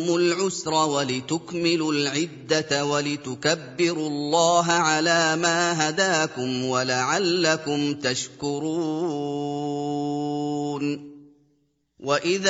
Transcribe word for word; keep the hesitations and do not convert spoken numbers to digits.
الْعُسْرَ وَلِتُكْمِلُوا الْعِدَّةَ وَلِتُكَبِّرُوا اللَّهَ عَلَىٰ مَا هَدَاكُمْ وَلَعَلَّكُمْ تَشْكُرُونَ. وَإِذَا